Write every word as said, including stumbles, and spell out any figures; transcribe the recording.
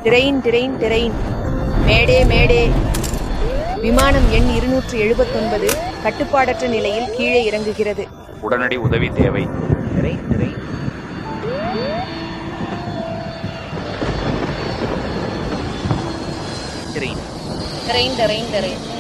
Train train train மேடே மேடே. விமானம் எண் இருநூற்று எழுபத்தொன்பது கட்டுப்பாடற்ற நிலையில் கீழே இறங்குகிறது. உடனடி உதவி தேவை. Train train train train train train